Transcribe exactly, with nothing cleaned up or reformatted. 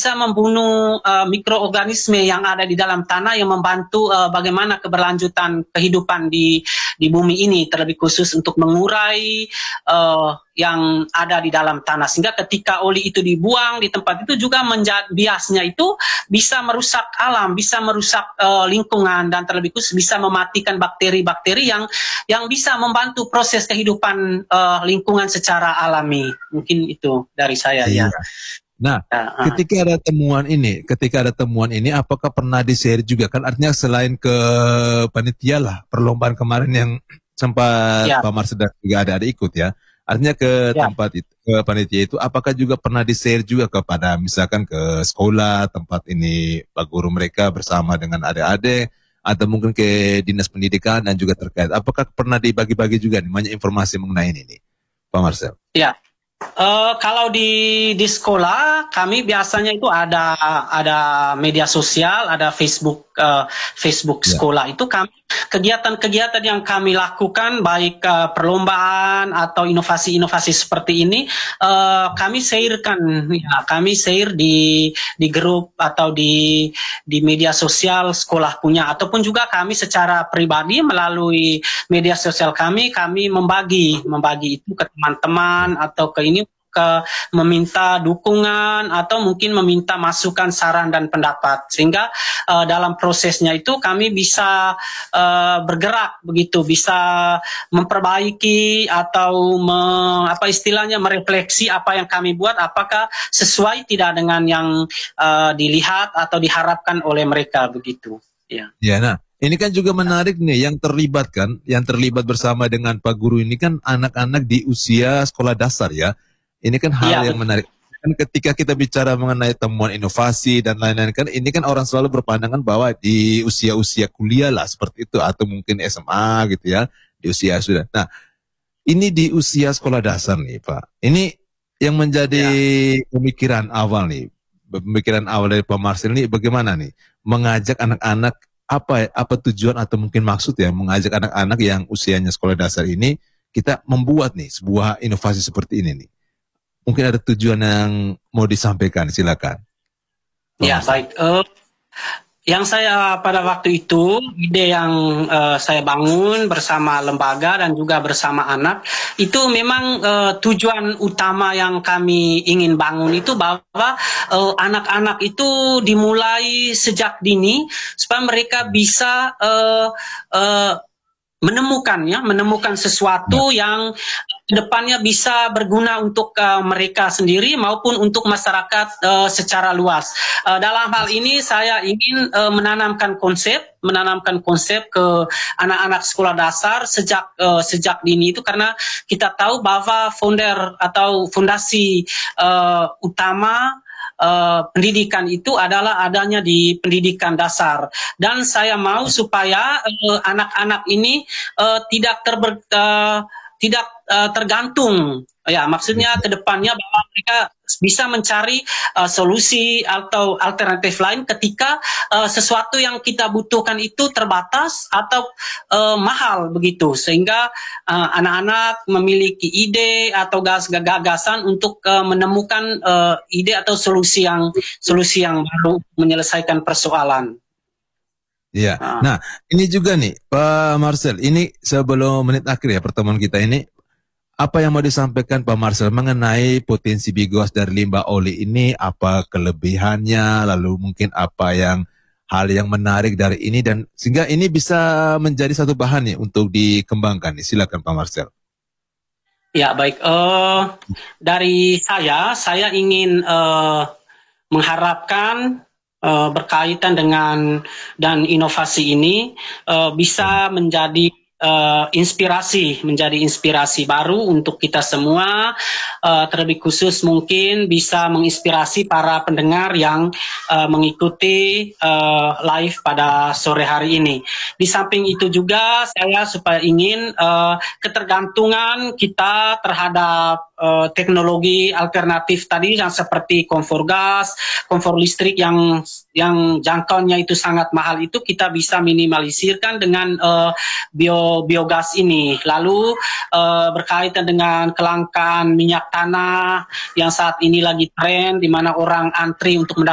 bisa membunuh uh, mikroorganisme yang ada di dalam tanah yang membantu uh, bagaimana keberlanjutan kehidupan di di bumi ini, terlebih khusus untuk mengurai uh, yang ada di dalam tanah, sehingga ketika oli itu dibuang di tempat itu juga menjadi biasnya itu bisa merusak alam, bisa merusak uh, lingkungan, dan terlebih khusus bisa mematikan bakteri-bakteri yang yang bisa membantu proses kehidupan uh, lingkungan secara alami. Mungkin itu dari saya. Iya. Ya. Nah, Ya, uh. ketika ada temuan ini, ketika ada temuan ini, apakah pernah di-share juga? Kan artinya selain ke panitia lah, perlombaan kemarin yang sempat Ya. Pak Marsel juga ada-ada ikut ya. Artinya ke Ya. tempat itu, ke panitia itu, apakah juga pernah di-share juga kepada misalkan ke sekolah, tempat ini Pak Guru mereka bersama dengan adik-adik, atau mungkin ke dinas pendidikan dan juga terkait. Apakah pernah dibagi-bagi juga nih, banyak informasi mengenai ini nih, Pak Marsel? Ya. Uh, kalau di di sekolah kami biasanya itu ada ada media sosial, ada Facebook uh, Facebook Ya. sekolah. Itu kami kegiatan-kegiatan yang kami lakukan, baik uh, perlombaan atau inovasi-inovasi seperti ini, uh, kami share-kan, ya, kami share di di grup atau di di media sosial sekolah punya, ataupun juga kami secara pribadi melalui media sosial kami kami membagi membagi itu ke teman-teman atau ke ini, ke meminta dukungan atau mungkin meminta masukan, saran dan pendapat, sehingga uh, dalam prosesnya itu kami bisa uh, bergerak begitu, bisa memperbaiki atau me, apa istilahnya merefleksi apa yang kami buat, apakah sesuai tidak dengan yang uh, dilihat atau diharapkan oleh mereka begitu. Ya. Ya, nah ini kan juga menarik nih, yang terlibat kan, yang terlibat bersama dengan Pak Guru ini kan anak-anak di usia sekolah dasar ya. Ini kan hal Ya, yang menarik. Kan ketika kita bicara mengenai temuan inovasi dan lain-lain kan, ini kan orang selalu berpandangan bahwa di usia-usia kuliah lah seperti itu, atau mungkin S M A gitu ya, di usia sudah. Nah, ini di usia sekolah dasar nih Pak. Ini yang menjadi ya. pemikiran awal nih, pemikiran awal dari Pak Marsel nih bagaimana nih mengajak anak-anak, apa apa tujuan atau mungkin maksud ya mengajak anak-anak yang usianya sekolah dasar ini kita membuat nih sebuah inovasi seperti ini nih. Mungkin ada tujuan yang mau disampaikan, silakan. Ya, baik. Uh, yang saya pada waktu itu, ide yang uh, saya bangun bersama lembaga dan juga bersama anak, itu memang uh, tujuan utama yang kami ingin bangun itu bahwa uh, anak-anak itu dimulai sejak dini supaya mereka bisa uh, uh, menemukan ya, menemukan sesuatu ya. yang kedepannya bisa berguna untuk uh, mereka sendiri maupun untuk masyarakat uh, secara luas. Uh, dalam hal ini saya ingin uh, menanamkan konsep, menanamkan konsep ke anak-anak sekolah dasar sejak uh, sejak dini itu, karena kita tahu bahwa founder atau fondasi uh, utama Uh, pendidikan itu adalah adanya di pendidikan dasar, dan saya mau supaya uh, anak-anak ini uh, tidak terber, uh, tidak uh, tergantung, ya maksudnya kedepannya bahwa mereka bisa mencari uh, solusi atau alternatif lain ketika uh, sesuatu yang kita butuhkan itu terbatas atau uh, mahal begitu, sehingga uh, anak-anak memiliki ide atau gagasan untuk uh, menemukan uh, ide atau solusi yang solusi yang baru menyelesaikan persoalan. Iya. Nah. nah, ini juga nih Pak Marsel, ini sebelum menit akhir ya pertemuan kita ini, apa yang mau disampaikan Pak Marsel mengenai potensi biogas dari limbah oli ini, apa kelebihannya, lalu mungkin apa yang hal yang menarik dari ini, dan sehingga ini bisa menjadi satu bahan nih untuk dikembangkan nih. Silakan Pak Marsel. Ya baik, uh, dari saya, saya ingin uh, mengharapkan uh, berkaitan dengan dan inovasi ini uh, bisa menjadi Uh, inspirasi, menjadi inspirasi baru untuk kita semua, uh, terlebih khusus mungkin bisa menginspirasi para pendengar yang uh, mengikuti uh, live pada sore hari ini. Di samping itu juga saya supaya ingin uh, ketergantungan kita terhadap uh, teknologi alternatif tadi yang seperti kompor gas, kompor listrik yang yang jangkauannya itu sangat mahal itu kita bisa minimalisirkan dengan uh, bio biogas ini. Lalu uh, berkaitan dengan kelangkaan minyak tanah yang saat ini lagi tren di mana orang antri untuk